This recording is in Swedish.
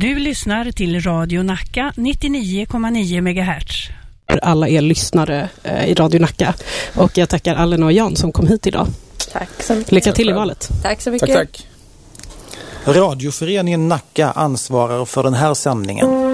Du lyssnar till Radio Nacka 99,9 MHz. Alla er lyssnare i Radio Nacka. Och jag tackar Allen och Jan som kom hit idag. Tack så mycket. Lycka till i valet. Tack så mycket. Tack. Radioföreningen Nacka ansvarar för den här sändningen.